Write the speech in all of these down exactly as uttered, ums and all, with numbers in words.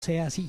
sea así,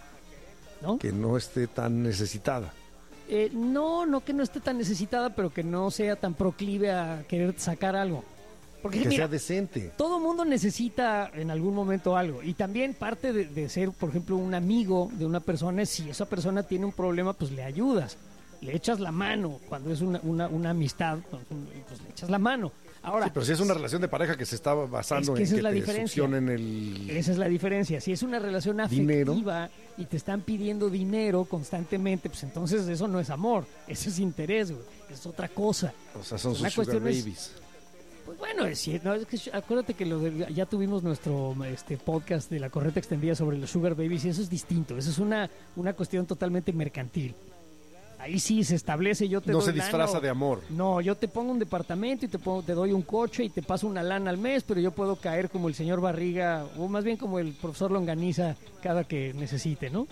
¿no? Que no esté tan necesitada. Eh, no, no que no esté tan necesitada, pero que no sea tan proclive a querer sacar algo. Porque que mira, sea decente. Todo mundo necesita en algún momento algo. Y también parte de, de ser, por ejemplo, un amigo de una persona es si esa persona tiene un problema, pues le ayudas. Le echas la mano. Cuando es una, una, una amistad, pues, pues le echas la mano. Ahora, sí, pero si es una relación de pareja que se está basando es que en esa que es la te diferencia. succionen el... Esa es la diferencia. Si es una relación afectiva dinero. Y te están pidiendo dinero constantemente, pues entonces eso no es amor. Eso es interés, güey. Es otra cosa. O sea, son una sus sugar babies. Es, pues bueno, es, no, es que acuérdate que lo de, ya tuvimos nuestro este podcast de la correcta extendida sobre los sugar babies y eso es distinto. Eso es una, una cuestión totalmente mercantil. Ahí sí se establece, yo te no doy se disfraza lana, de amor. No, yo te pongo un departamento y te pongo, te doy un coche y te paso una lana al mes, pero yo puedo caer como el señor Barriga, o más bien como el profesor Longaniza cada que necesite, ¿no?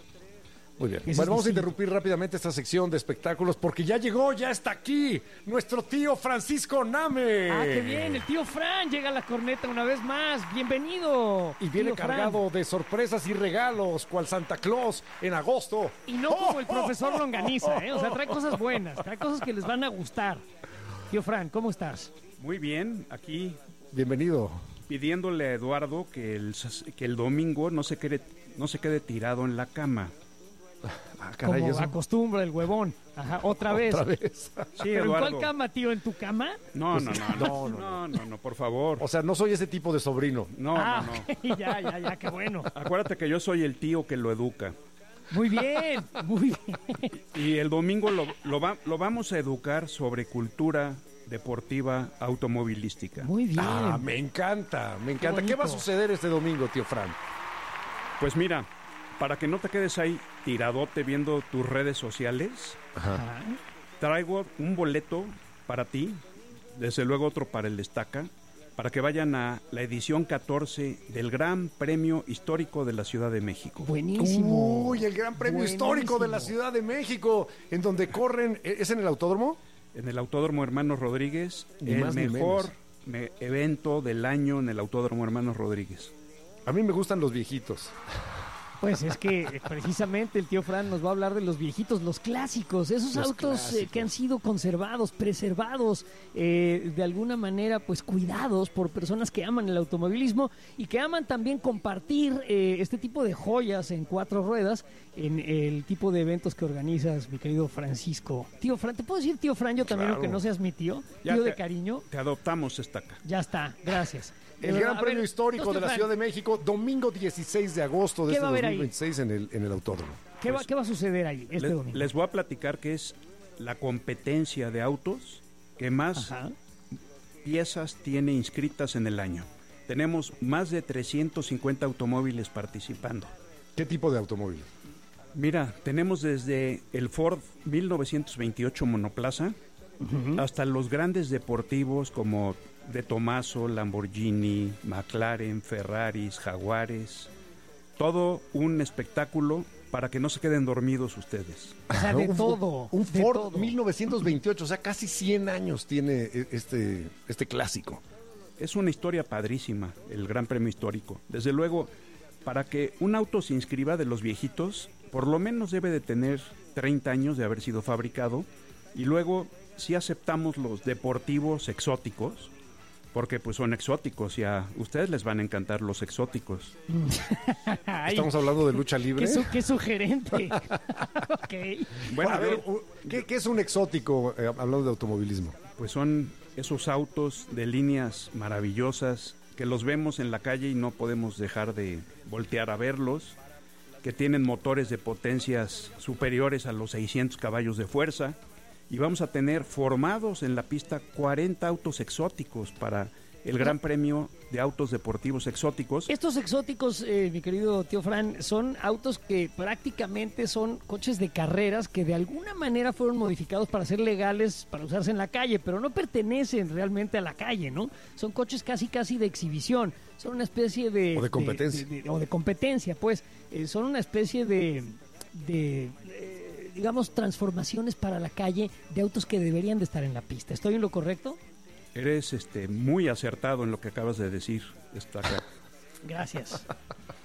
Muy bien. Eso bueno, vamos distinto. a interrumpir rápidamente esta sección de espectáculos porque ya llegó, ya está aquí nuestro tío Francisco Name. Ah, qué bien, el tío Fran llega a la corneta una vez más. Bienvenido. Y viene tío cargado Fran. de sorpresas y regalos, cual Santa Claus en agosto. Y no ¡Oh, como el profesor oh, Longaniza, ¿eh? O sea, oh, trae cosas buenas, trae cosas que les van a gustar. Tío Fran, ¿cómo estás? Muy bien, aquí bienvenido. Pidiéndole a Eduardo que el, que el domingo no se quede, no se quede tirado en la cama. Ah, caray, como eso. acostumbra el huevón. Ajá, otra vez. Otra vez. Sí, ¿Pero Eduardo. en cuál cama, tío? ¿En tu cama? No, no, no, no, no, no, no, no, no, por favor. O sea, no soy ese tipo de sobrino. No, ah, no, no. okay. ya, ya, ya, qué bueno. Acuérdate que yo soy el tío que lo educa. Muy bien, muy bien. Y el domingo lo, lo, va, lo vamos a educar sobre cultura deportiva automovilística. Muy bien. Ah, me encanta, me encanta. Qué ¿Qué va a bonito. suceder este domingo, tío Fran? Pues mira, para que no te quedes ahí tiradote viendo tus redes sociales, Ajá. traigo un boleto para ti, desde luego otro para el Destaca, para que vayan a la edición catorce del Gran Premio Histórico de la Ciudad de México. Buenísimo. Uy, el Gran Premio Buenísimo. Histórico de la Ciudad de México, en donde corren, ¿es en el autódromo? En el Autódromo Hermanos Rodríguez, Ni el más ni mejor menos. me- evento del año en el Autódromo Hermanos Rodríguez. A mí me gustan los viejitos. Pues es que eh, precisamente el tío Fran nos va a hablar de los viejitos, los clásicos, esos Los autos eh, clásicos. que han sido conservados, preservados, eh, de alguna manera pues cuidados por personas que aman el automovilismo y que aman también compartir eh, este tipo de joyas en cuatro ruedas en el tipo de eventos que organizas, mi querido Francisco. Tío Fran, ¿te puedo decir tío Fran yo también, Claro. aunque no seas mi tío? Ya Tío te- de cariño. Te adoptamos, Estaca. Ya está, gracias. De El verdad, Gran a Premio ver, Histórico tío de la Fran, Ciudad de México, domingo dieciséis de agosto de ¿Qué este va a haber ahí? dos mil veintiséis en el, en el autódromo. ¿Qué va, ¿Qué va a suceder ahí este Le- domingo? les voy a platicar que es la competencia de autos que más Ajá. piezas tiene inscritas en el año. Tenemos más de trescientos cincuenta automóviles participando. ¿Qué tipo de automóvil? Mira, tenemos desde el Ford mil novecientos veintiocho monoplaza Ujú. hasta los grandes deportivos como De Tomaso, Lamborghini, McLaren, Ferraris, Jaguares. Todo un espectáculo para que no se queden dormidos ustedes. O sea, de un, todo. Un de Ford todo. mil novecientos veintiocho, o sea, casi cien años tiene e- este, este clásico. Es una historia padrísima, el Gran Premio Histórico. Desde luego, para que un auto se inscriba de los viejitos, por lo menos debe de tener treinta años de haber sido fabricado. Y luego, si aceptamos los deportivos exóticos, porque pues son exóticos y a ustedes les van a encantar los exóticos. Ay, Estamos hablando de lucha libre. qué, su- qué sugerente. Ok. Bueno, a ver, yo- u- ¿qué, qué es un exótico eh, hablando de automovilismo? pues son esos autos de líneas maravillosas que los vemos en la calle y no podemos dejar de voltear a verlos, que tienen motores de potencias superiores a los seiscientos caballos de fuerza, y vamos a tener formados en la pista cuarenta autos exóticos para el Gran Premio de Autos Deportivos Exóticos. Estos exóticos, eh, mi querido tío Fran, son autos que prácticamente son coches de carreras que de alguna manera fueron modificados para ser legales, para usarse en la calle, pero no pertenecen realmente a la calle, ¿no? Son coches casi casi de exhibición, son una especie de... O de competencia. de- de- o de competencia, pues. Eh, son una especie de... de eh, digamos, transformaciones para la calle de autos que deberían de estar en la pista. ¿Estoy en lo correcto? Eres este, muy acertado en lo que acabas de decir, Estaca. Gracias.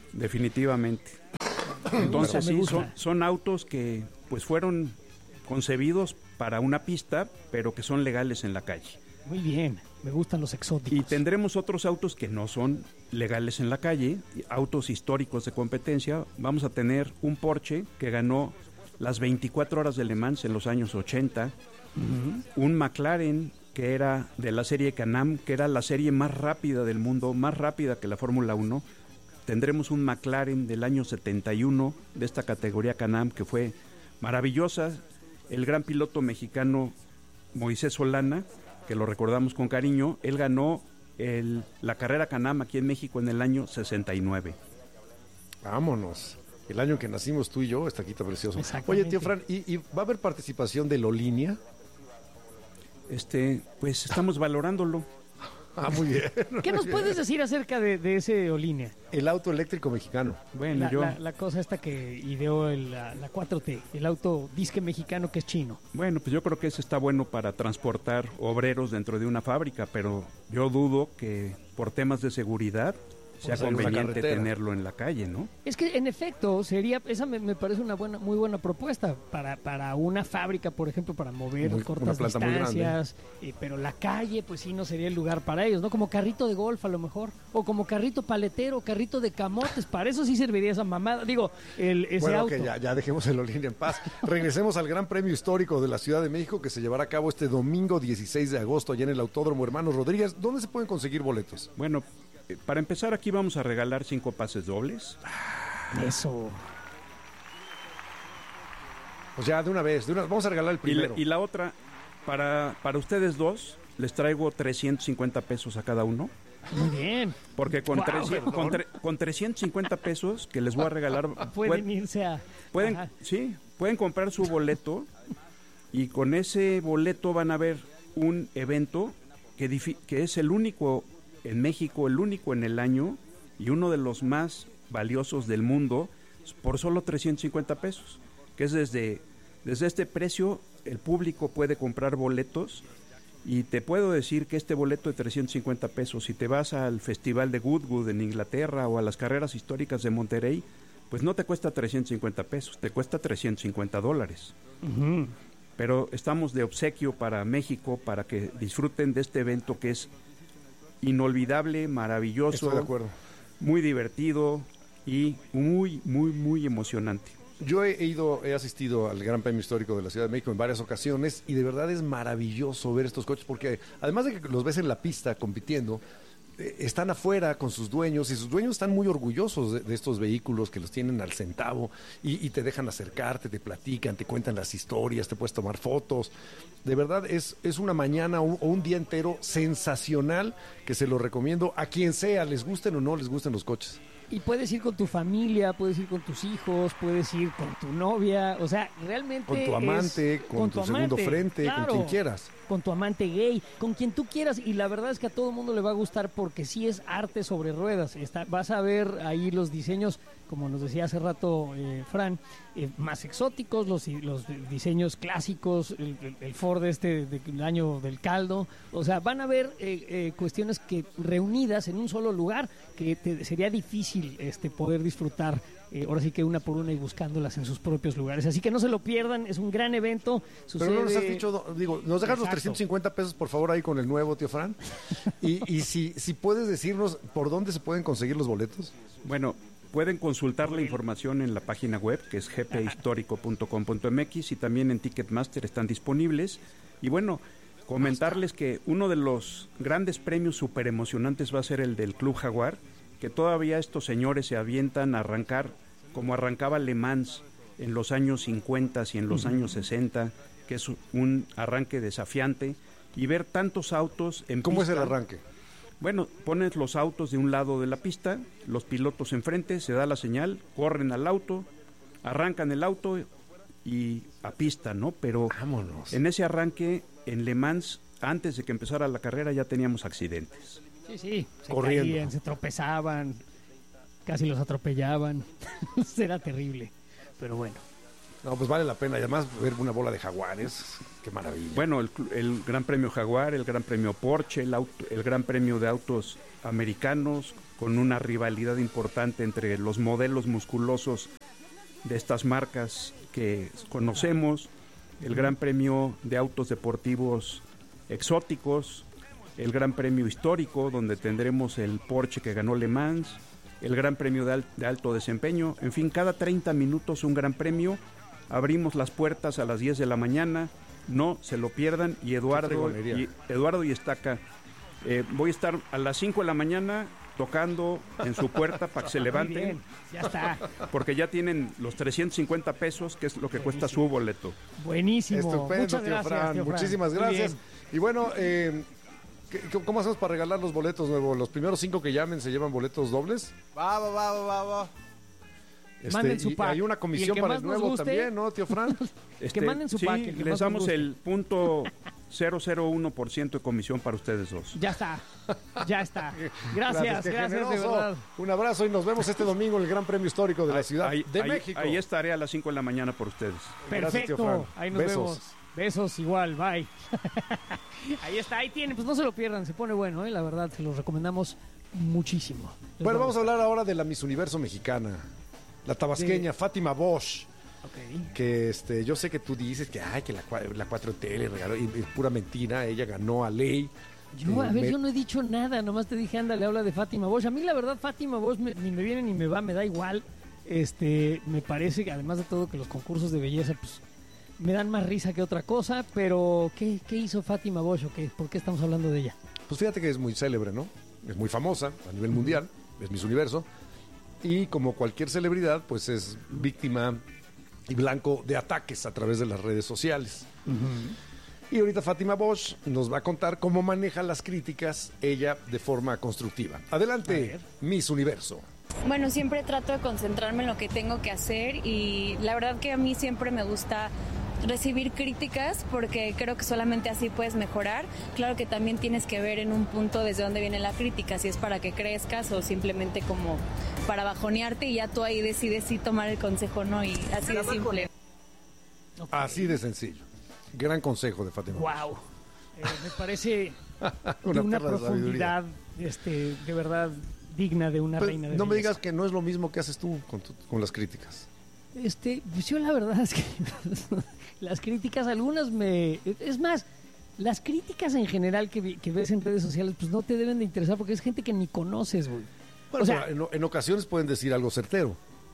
definitivamente. Entonces sí, son, son autos que pues fueron concebidos para una pista, pero que son legales en la calle. Muy bien, me gustan los exóticos. Y tendremos otros autos que no son legales en la calle, autos históricos de competencia. Vamos a tener un Porsche que ganó las veinticuatro horas de Le Mans en los años ochenta, uh-huh. Un McLaren que era de la serie Can-Am, que era la serie más rápida del mundo, más rápida que la Fórmula uno. Tendremos un McLaren del año setenta y uno de esta categoría Can-Am que fue maravillosa. El gran piloto mexicano Moisés Solana, que lo recordamos con cariño, él ganó el, la carrera Can-Am aquí en México en el año sesenta y nueve. Vámonos. El año en que nacimos tú y yo, está aquí tan precioso. Oye, tío Fran, ¿y, ¿y va a haber participación de Lolinia? Este, pues estamos valorándolo. Ah, muy bien. ¿Qué nos puedes decir acerca de, de ese Olinia? El auto eléctrico mexicano. Bueno, la, yo... la, la cosa esta que ideó el, la, la cuatro T, el auto disque mexicano que es chino. Bueno, pues yo creo que ese está bueno para transportar obreros dentro de una fábrica, pero yo dudo que por temas de seguridad sea pues conveniente tenerlo en la calle, ¿no? Es que en efecto sería, esa me, me parece una buena, muy buena propuesta para, para una fábrica, por ejemplo, para mover muy, cortas distancias, eh, pero la calle, pues sí, no sería el lugar para ellos, ¿no? Como carrito de golf a lo mejor, o como carrito paletero, carrito de camotes, para eso sí serviría esa mamada, digo, el, ese bueno, auto. Bueno, que ya, ya dejemos el Olinia en paz. Regresemos al Gran Premio Histórico de la Ciudad de México que se llevará a cabo este domingo dieciséis de agosto allá en el Autódromo Hermanos Rodríguez. ¿Dónde se pueden conseguir boletos? Bueno, para empezar, aquí vamos a regalar cinco pases dobles. Eso. Pues ya, de una vez, de una, vamos a regalar el primero. Y la, y la otra, para, para ustedes dos, les traigo trescientos cincuenta pesos a cada uno. Muy bien. Porque con, wow, trescientos, con, tre, con trescientos cincuenta pesos que les voy a regalar... Pueden, pueden irse a... Pueden, sí, pueden comprar su boleto y con ese boleto van a ver un evento que, difi, que es el único... en México, el único en el año y uno de los más valiosos del mundo por solo trescientos cincuenta pesos, que es desde, desde este precio el público puede comprar boletos y te puedo decir que este boleto de trescientos cincuenta pesos, si te vas al Festival de Goodwood en Inglaterra o a las carreras históricas de Monterrey, pues no te cuesta trescientos cincuenta pesos, te cuesta trescientos cincuenta dólares. Uh-huh. Pero estamos de obsequio para México para que disfruten de este evento que es inolvidable, maravilloso, estoy de acuerdo, muy divertido y muy, muy, muy emocionante. Yo he ido, he asistido al Gran Premio Histórico de la Ciudad de México en varias ocasiones y de verdad es maravilloso ver estos coches porque además de que los ves en la pista compitiendo, eh, están afuera con sus dueños y sus dueños están muy orgullosos de, de estos vehículos que los tienen al centavo y, y te dejan acercarte, te platican, te cuentan las historias, te puedes tomar fotos. De verdad es, es una mañana o un, un día entero sensacional que se lo recomiendo a quien sea, les gusten o no les gusten los coches. Y puedes ir con tu familia, puedes ir con tus hijos, puedes ir con tu novia, o sea, realmente con tu amante, es, con, con tu, tu segundo amante, frente, claro, con quien quieras. Con tu amante gay, con quien tú quieras, y la verdad es que a todo el mundo le va a gustar porque sí es arte sobre ruedas. Está, vas a ver ahí los diseños, como nos decía hace rato eh, Fran, eh, más exóticos, los, los diseños clásicos, el, el, el Ford este de, del año del caldo, o sea, van a ver eh, eh, cuestiones que reunidas en un solo lugar, que te, sería difícil este poder disfrutar eh, ahora sí que una por una y buscándolas en sus propios lugares. Así que no se lo pierdan, es un gran evento. Sucede... Pero no nos has dicho, digo, nos dejas Exacto. los trescientos cincuenta pesos por favor ahí con el nuevo, tío Fran. y y si, si puedes decirnos por dónde se pueden conseguir los boletos. Bueno, pueden consultar la información en la página web que es g p histórico punto com punto m x y también en Ticketmaster están disponibles. Y bueno, comentarles que uno de los grandes premios súper emocionantes va a ser el del Club Jaguar, que todavía estos señores se avientan a arrancar como arrancaba Le Mans en los años cincuenta y en los uh-huh. años sesenta, que es un arranque desafiante, y ver tantos autos en ¿Cómo pista. es el arranque? Bueno, pones los autos de un lado de la pista, los pilotos enfrente, se da la señal, corren al auto, arrancan el auto y a pista, ¿no? Pero Vámonos. En ese arranque, en Le Mans, antes de que empezara la carrera, ya teníamos accidentes. Sí, sí, se corriendo. caían, se tropezaban, casi los atropellaban. Era terrible, pero bueno. No, pues vale la pena. Y además ver una bola de jaguares, qué maravilla. Bueno, el, el Gran Premio Jaguar, el Gran Premio Porsche, el, auto, el Gran Premio de autos americanos, con una rivalidad importante entre los modelos musculosos de estas marcas que conocemos, el Gran Premio de autos deportivos exóticos, el Gran Premio histórico, donde tendremos el Porsche que ganó Le Mans, el Gran Premio de, al, de alto desempeño, en fin, cada treinta minutos un Gran Premio. Abrimos las puertas a las diez de la mañana, no se lo pierdan. Y Eduardo y, Eduardo y Estaca, eh, voy a estar a las cinco de la mañana tocando en su puerta para que se levanten. Muy bien, ya está. Porque ya tienen los trescientos cincuenta pesos, que es lo que Buenísimo. Cuesta su boleto. Buenísimo. Estupendo, Muchas tío gracias, Fran. tío Fran. Muchísimas gracias. Y bueno, eh, ¿cómo hacemos para regalar los boletos nuevos? ¿Los primeros cinco que llamen se llevan boletos dobles? Va, va, va, va, va. Este, manden su pack. Hay una comisión el para el nos nuevo guste, también, ¿no, tío Fran? Este, que manden su sí, pack. El que les más damos nos guste. el punto cero cero uno por ciento de comisión para ustedes dos. Ya está, ya está. Gracias, qué gracias, de generoso. verdad. Un abrazo y nos vemos este domingo en el Gran Premio Histórico de la Ciudad ahí, de ahí, México. Ahí estaré a las cinco de la mañana por ustedes. Gracias, tío Perfecto, Fran. ahí nos Besos. vemos. Besos igual, bye. Ahí está, ahí tienen, pues no se lo pierdan, se pone bueno, ¿eh? La verdad, se los recomendamos muchísimo. Les Bueno, vamos. vamos a hablar ahora de la Miss Universo mexicana, la tabasqueña De- Fátima Bosch. Ok. Que este, yo sé que tú dices que ay que la, cua- la cuatro T le regaló, y es pura mentira, ella ganó a ley. Yo, a Eh, ver, me- yo no he dicho nada, nomás te dije, ándale, habla de Fátima Bosch. A mí, la verdad, Fátima Bosch me- ni me viene ni me va, me da igual. Este, me parece que además de todo que los concursos de belleza, pues, me dan más risa que otra cosa, pero ¿qué, qué hizo Fátima Bosch o qué? ¿Por qué estamos hablando de ella? Pues fíjate que es muy célebre, ¿no? Es muy famosa a nivel mundial, es Miss Universo. Y como cualquier celebridad, pues es víctima y blanco de ataques a través de las redes sociales. Y ahorita Fátima Bosch nos va a contar cómo maneja las críticas ella de forma constructiva. A Adelante, ver. Miss Universo. Bueno, siempre trato de concentrarme en lo que tengo que hacer y la verdad que a mí siempre me gusta recibir críticas porque creo que solamente así puedes mejorar. Claro que también tienes que ver en un punto desde dónde viene la crítica, si es para que crezcas o simplemente como para bajonearte y ya tú ahí decides si tomar el consejo o no y así de simple. Así de sencillo. Gran consejo de Fátima Bosch. Wow. Eh, me parece de Una una perla de profundidad, este, de verdad digna de una Pues, reina de no me belleza. digas que no es lo mismo que haces tú con, tu- con las críticas. Este, pues yo la verdad es que las críticas, algunas me... Es más, las críticas en general que, vi- que ves en redes sociales, pues no te deben de interesar porque es gente que ni conoces, güey. Bueno, O sea- pero en, en ocasiones pueden decir algo certero.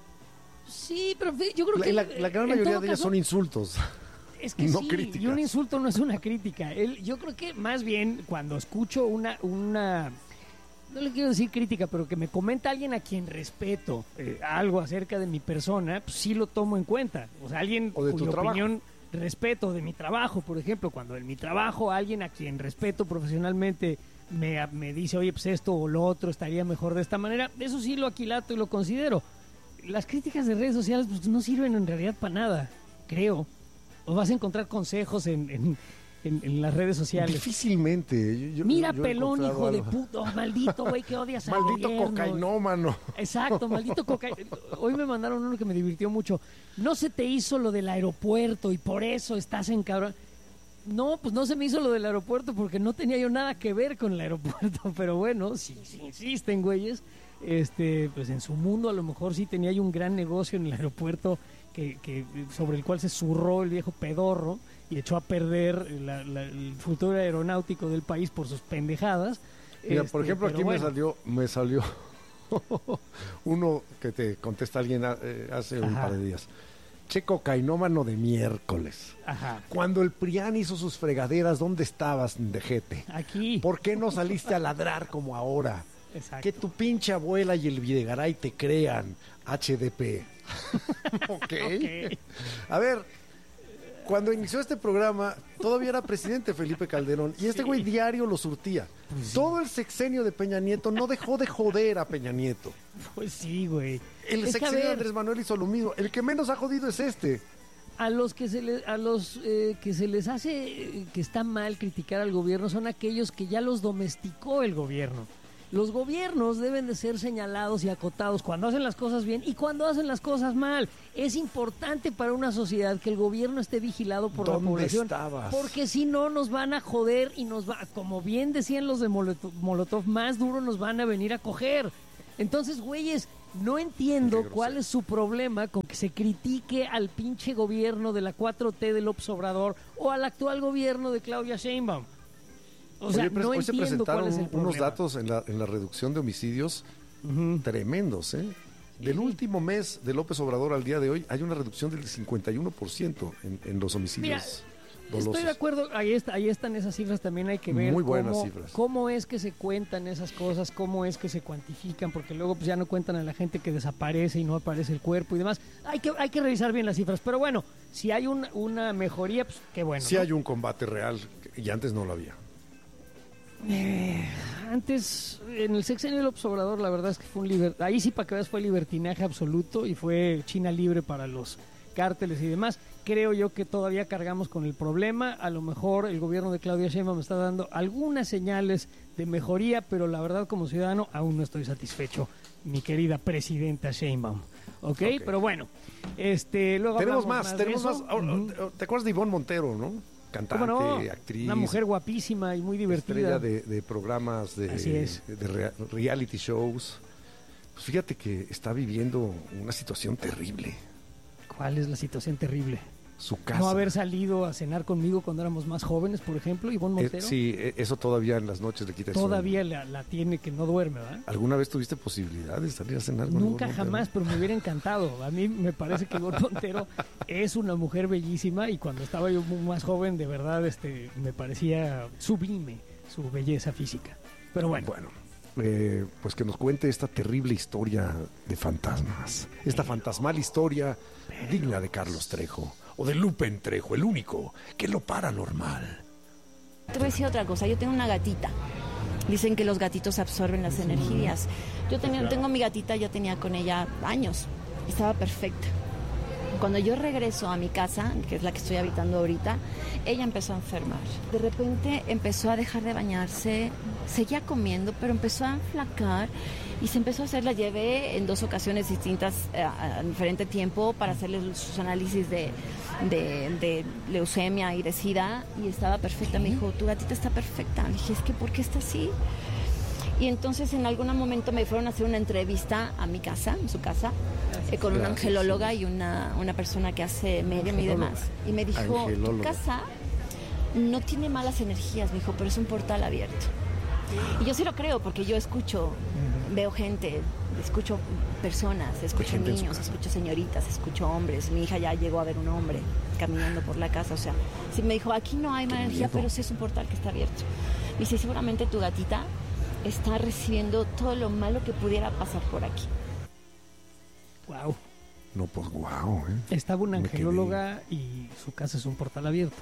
Sí, pero fe- yo creo La, que... la- la gran en mayoría todo de ellas caso, son insultos. Es que no sí, críticas. y un insulto no es una crítica. Él, yo creo que más bien cuando escucho una, una, no le quiero decir crítica, pero que me comenta alguien a quien respeto eh, algo acerca de mi persona, pues sí lo tomo en cuenta. O sea, alguien O de tu cuya trabajo. opinión respeto de mi trabajo, por ejemplo, cuando en mi trabajo alguien a quien respeto profesionalmente me, me dice, oye, pues esto o lo otro estaría mejor de esta manera, eso sí lo aquilato y lo considero. Las críticas de redes sociales pues no sirven en realidad para nada, creo. O vas a encontrar consejos en, en, en- en las redes sociales. Difícilmente. Yo- yo- Mira, yo he pelón, encontrado hijo de algo. puto, maldito güey que odias al Maldito gobierno. cocainómano. Exacto, maldito cocaína. Hoy me mandaron uno que me divirtió mucho. No se te hizo lo del aeropuerto y por eso estás en cabrón. No, pues no se me hizo lo del aeropuerto porque no tenía yo nada que ver con el aeropuerto. Pero bueno, si, si insisten, güeyes, este, pues en su mundo a lo mejor sí tenía yo un gran negocio en el aeropuerto que, que sobre el cual se zurró el viejo pedorro y echó a perder la- la- el futuro aeronáutico del país por sus pendejadas. Mira, Este, por ejemplo, pero aquí bueno. me salió, me salió uno que te contesta alguien eh, hace un Ajá. par de días. Che cocainómano de miércoles. Ajá. Cuando el PRIAN hizo sus fregaderas, ¿dónde estabas, dejete? Aquí. ¿Por qué no saliste a ladrar como ahora? Exacto. Que tu pinche abuela y el Videgaray te crean. H D P. ok. Ok. A ver, cuando inició este programa, todavía era presidente Felipe Calderón y este güey diario lo surtía. Todo el sexenio de Peña Nieto no dejó de joder a Peña Nieto. Pues sí, güey. El Es que, a sexenio de ver, Andrés Manuel hizo lo mismo. El que menos ha jodido es este. a los que se les, a los eh, que se les hace eh, que está mal criticar al gobierno son aquellos que ya los domesticó el gobierno. Los gobiernos deben de ser señalados y acotados cuando hacen las cosas bien y cuando hacen las cosas mal. Es importante para una sociedad que el gobierno esté vigilado por la ¿Dónde población. estabas? Porque si no nos van a joder y nos va, como bien decían los de Molotov, Molotov, más duro nos van a venir a coger. Entonces, güeyes, no entiendo cuál es su problema con que se critique al pinche gobierno de la cuatro T de López Obrador o al actual gobierno de Claudia Sheinbaum. O sea, Oye, pero no hoy se entiendo cuál presentaron es el unos problema. datos en la, en la reducción de homicidios uh-huh. tremendos, ¿eh? Del último mes de López Obrador al día de hoy hay una reducción del cincuenta y uno por ciento en, en los homicidios. Mira, dolosos. Estoy de acuerdo, ahí, está, ahí están esas cifras, también hay que ver Muy buenas cómo, cifras. cómo es que se cuentan esas cosas, cómo es que se cuantifican, porque luego pues ya no cuentan a la gente que desaparece y no aparece el cuerpo y demás. Hay que, hay que revisar bien las cifras, pero bueno, si hay un, una mejoría, pues qué bueno. Sí ¿no? hay un combate real y antes no lo había. Eh, antes, en el sexenio de López Obrador, la verdad es que fue un liber... ahí sí para que veas fue libertinaje absoluto y fue China libre para los cárteles y demás. Creo yo que todavía cargamos con el problema. A lo mejor el gobierno de Claudia Sheinbaum me está dando algunas señales de mejoría, pero la verdad como ciudadano aún no estoy satisfecho, mi querida presidenta Sheinbaum. ¿Okay? ¿Ok? Pero bueno, este, luego tenemos más, más tenemos más. Uh-huh. ¿Te acuerdas de Ivonne Montero, no? Cantante, no? actriz. Una mujer guapísima y muy divertida. Estrella de, de programas, de, Así es. de, de rea- reality shows. Pues fíjate que está viviendo una situación terrible. ¿Cuál es la situación terrible? Su casa. No haber salido a cenar conmigo cuando éramos más jóvenes, por ejemplo, Ivonne Montero. Eh, sí, eh, eso todavía en las noches le quita el Todavía sueño. la, la tiene que no duerme, ¿verdad? ¿Alguna vez tuviste posibilidad de salir a cenar con Nunca Ivonne jamás, pero me hubiera encantado. A mí me parece que Ivonne Montero es una mujer bellísima y cuando estaba yo muy más joven, de verdad, este, me parecía sublime su belleza física. Pero bueno. Bueno, eh, pues que nos cuente esta terrible historia de fantasmas. Esta fantasmal historia digna de Carlos Trejo. O de Lupen Trejo, el único que es lo paranormal. Te voy a decir otra cosa, yo tengo una gatita. Dicen que los gatitos absorben las energías. Yo tenía, tengo mi gatita, ya tenía con ella años. Estaba perfecta. Cuando yo regreso a mi casa, que es la que estoy habitando ahorita, ella empezó a enfermar. De repente empezó a dejar de bañarse, seguía comiendo, pero empezó a enflacar y se empezó a hacer, la llevé en dos ocasiones distintas eh, a diferente tiempo para hacerle sus análisis de, de, de leucemia y de SIDA y estaba perfecta. Me dijo, tu gatita está perfecta. Le dije, es que ¿por qué está así? Y entonces en algún momento me fueron a hacer una entrevista a mi casa, en su casa, eh, con una Gracias, angelóloga sí. y una, una persona que hace medium y demás. Y me dijo, tu Angelóloga. casa no tiene malas energías, me dijo, pero es un portal abierto. Y yo sí lo creo, porque yo escucho, veo gente, escucho personas, escucho gente en su niños, casa. escucho señoritas, escucho hombres. Mi hija ya llegó a ver un hombre caminando por la casa, o sea, sí me dijo, aquí no hay mala energía, miedo. pero sí es un portal que está abierto. Me dice, seguramente tu gatita está recibiendo todo lo malo que pudiera pasar por aquí. Wow. No, pues guau, ¿eh? Estaba una Me quedé- angelóloga y su casa es un portal abierto.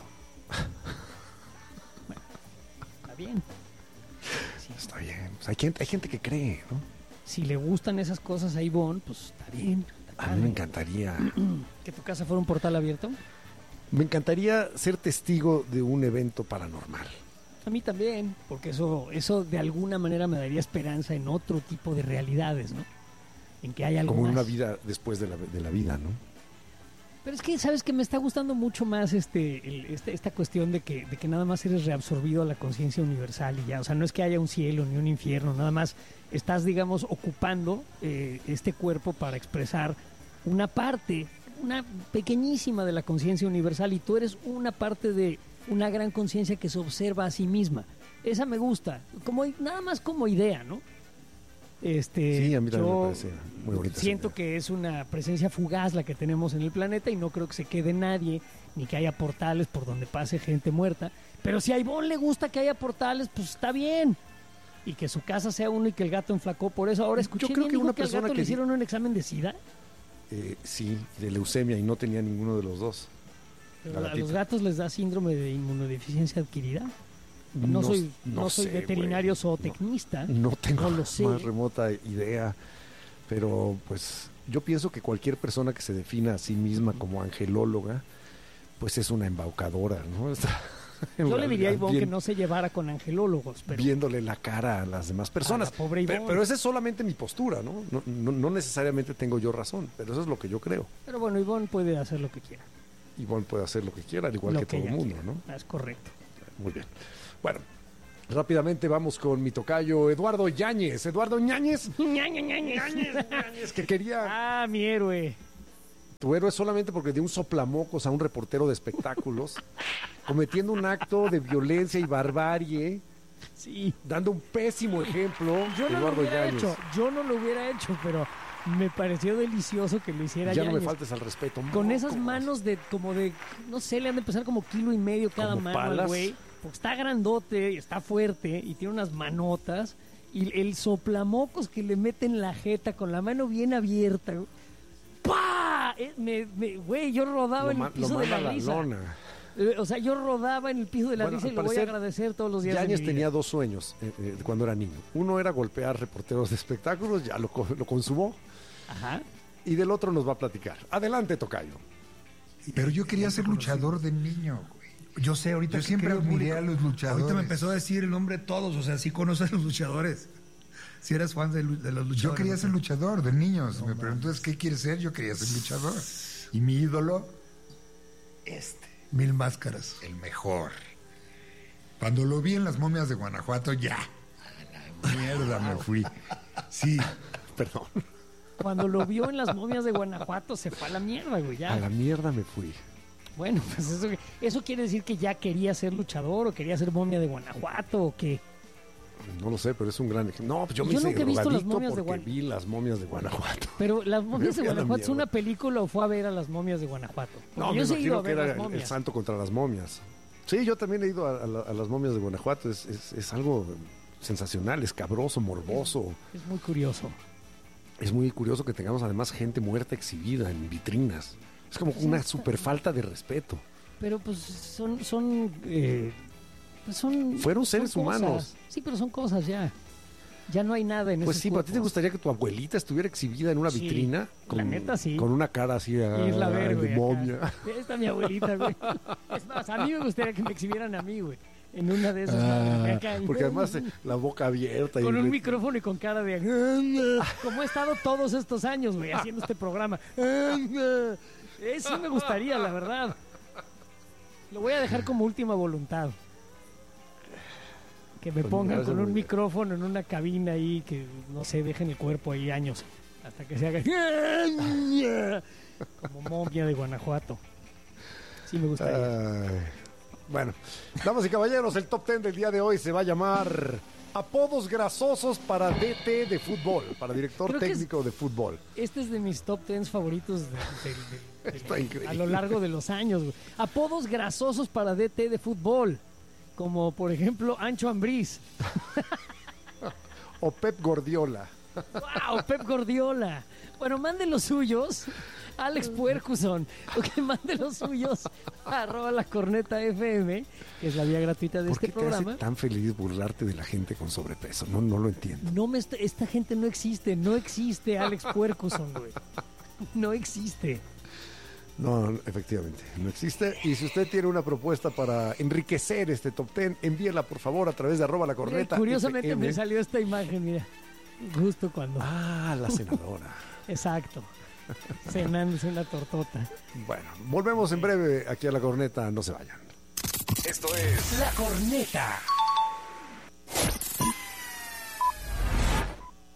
Bueno, está bien. Sí. Está bien. Pues hay, gente, hay gente que cree, ¿no? Si le gustan esas cosas a Ivonne, pues está bien. está A mí me padre. encantaría. ¿Que tu casa fuera un portal abierto? Me encantaría ser testigo de un evento paranormal. A mí también, porque eso, eso de alguna manera me daría esperanza en otro tipo de realidades, ¿no? En que hay algo Como más. una vida después de la, de la vida, ¿no? Pero es que, ¿sabes que me está gustando mucho más este, el- este- esta cuestión de que, de que nada más eres reabsorbido a la conciencia universal y ya? O sea, no es que haya un cielo ni un infierno, nada más estás, digamos, ocupando eh, este cuerpo para expresar una parte, una pequeñísima de la conciencia universal y tú eres una parte de una gran conciencia que se observa a sí misma. Esa me gusta, como nada más como idea, ¿no? Este, Sí, a mí también yo me parece muy bonita esa siento idea. que es una presencia fugaz la que tenemos en el planeta y no creo que se quede nadie, ni que haya portales por donde pase gente muerta. Pero si a Ivonne le gusta que haya portales, pues está bien. Y que su casa sea uno y que el gato enflacó por eso. Ahora escuché Yo creo bien, que dijo una que al persona gato que le di- hicieron un examen de SIDA. Eh, sí, de leucemia y no tenía ninguno de los dos. Pero La a los gatita. gatos les da síndrome de inmunodeficiencia adquirida. No, No- soy, no no soy sé, veterinario güey. zootecnista. No tengo No la lo sé. más remota idea, pero pues yo pienso que cualquier persona que se defina a sí misma como angelóloga, pues es una embaucadora, ¿no? Está- Yo le diría a Ivonne Bien- que no se llevara con angelólogos, pero viéndole la cara a las demás personas. A la pobre Pe- Ivonne. pero, esa es solamente mi postura, ¿no? No, no- no necesariamente tengo yo razón, pero eso es lo que yo creo. pero bueno, Ivonne puede hacer lo que quiera. Ivonne puede hacer lo que quiera, al igual Lo que, todo el ella mundo, quiera. ¿no? Es correcto. Muy bien. Bueno, rápidamente vamos con mi tocayo Eduardo Yáñez. Eduardo Yáñez, Ñaña, ñaña. es que quería Ah, mi héroe. tu héroe solamente porque dio un soplamocos a un reportero de espectáculos, cometiendo un acto de violencia y barbarie, Sí. dando un pésimo ejemplo. Yo no Eduardo lo hubiera Yáñez. hecho, yo no lo hubiera hecho, pero me pareció delicioso que lo hiciera Ya no me Yáñez. faltes al respeto. Con esas mocos. manos de como de, no sé, le han de pesar como kilo y medio cada ¿Como mano al palas? güey. Porque está grandote, y está fuerte y tiene unas manotas. Y el soplamocos que le mete en la jeta con la mano bien abierta. güey. ¡Pah! Eh, me- me- Güey, yo rodaba Lo, en ma- el lo piso de manda la a la risa. lona. Eh, O sea, yo rodaba en el piso de la Bueno, risa y al lo voy a parecer, agradecer todos los días. de Yáñez mi tenía vida. dos sueños eh, eh, cuando era niño. Uno era golpear reporteros de espectáculos, ya lo, co- lo consumó. Ajá. Y del otro nos va a platicar. Adelante, tocayo. Pero yo quería ser luchador de niño, güey. Yo sé, ahorita Yo que siempre creo admiré público, a los luchadores. Ahorita me empezó a decir el nombre de todos, o sea, sí conoces a los luchadores. Si eres fan de, lu- de los luchadores. Yo quería ¿no? ser luchador de niños. No me mames. preguntó, ¿qué quieres ser? Yo quería ser luchador. Y mi ídolo, este, Mil máscaras. el mejor. Cuando lo vi en las momias de Guanajuato, ya. A la mierda me fui. Sí, Perdón. Cuando lo vio en las momias de Guanajuato se fue a la mierda, güey. Ya. A la mierda me fui. Bueno, pues eso, eso quiere decir que ya quería ser luchador o quería ser momia de Guanajuato o qué. No lo sé, pero es un gran ejemplo. No, pues yo me Yo hice nunca he visto las drogadicto momias de porque Guan- vi las momias de Guanajuato. Pero las momias de fui a la Guanajuato es mierda. una película o fue a ver a las momias de Guanajuato. Porque No, me yo sí he ido imagino a que ver era las el, el momias. santo contra las momias. Sí, yo también he ido a, a la- a las momias de Guanajuato. Es, es- es algo sensacional, escabroso, morboso. Es muy curioso. Es muy curioso que tengamos además gente muerta exhibida en vitrinas. Es como una super falta de respeto. Pero pues son, son, eh, pues son. Fueron son seres cosas. humanos. Sí, pero son cosas ya. Ya no hay nada en Pues esos sí, ¿pero a ti te cuerpos. gustaría que tu abuelita estuviera exhibida en una Sí, vitrina? la neta sí. Con una cara así ah, Irla a ver, de güey. acá. momia. Ahí está mi abuelita, güey. Es más, a mí me gustaría que me exhibieran a mí, güey. En una de esas. Ah, acá. porque además eh, la boca abierta. Con y un micrófono y con cara de... Como he estado todos estos años, güey, haciendo este programa. Eh, sí me gustaría, la verdad. Lo voy a dejar como última voluntad. Que me Pues me pongan parece con muy un bien. micrófono en una cabina ahí, que no sé, dejen el cuerpo ahí años. Hasta que se haga... Como momia de Guanajuato. Sí me gustaría. Ay. Bueno, damas y caballeros, el top ten del día de hoy se va a llamar Apodos grasosos para D T de fútbol, para director Creo que es- técnico de fútbol. Este es de mis top ten favoritos de- de- de- de- Está increíble. a lo largo de los años. güey. Apodos grasosos para D T de fútbol, como por ejemplo Ancho Ambriz. O Pep Guardiola. ¡Wow! Pep Guardiola. Bueno, manden los suyos. Alex Puercuson. Ok, manden los suyos. Arroba la corneta F M, que es la vía gratuita de ¿Por este qué te programa. hace tan feliz burlarte de la gente con sobrepeso? No, no lo entiendo. No me est- esta gente no existe. No existe Alex Puercuson, güey. No existe. No, no, efectivamente, no existe. Y si usted tiene una propuesta para enriquecer este top ten, envíela por favor a través de arroba la Mira, corneta. curiosamente F M. me salió esta imagen, mira. Justo cuando. Ah, la senadora. Exacto. Cenándose una tortota. Bueno, volvemos en breve aquí a la corneta, no se vayan. Esto es La corneta.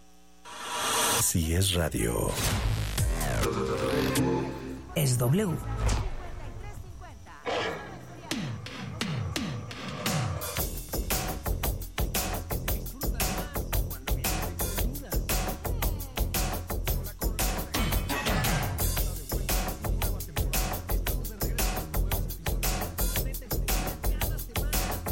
Si es radio. Es W.